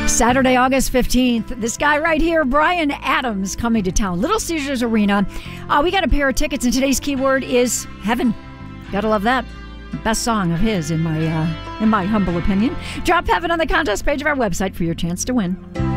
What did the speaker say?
Saturday, August 15th. This guy right here, Bryan Adams, coming to town. Little Caesars Arena. We got a pair of tickets, and today's keyword is heaven. Gotta love that. Best song of his, in my humble opinion. Drop heaven on the contest page of our website for your chance to win.